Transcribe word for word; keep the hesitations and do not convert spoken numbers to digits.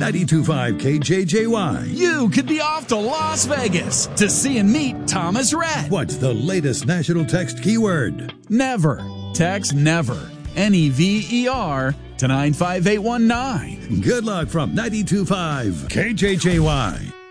ninety-two point five K J J Y. You could be off to Las Vegas to see and meet Thomas Rhett. What's the latest national text keyword? Never. Text NEVER. N E V E R to nine five eight one nine. Good luck from ninety-two point five K J J Y.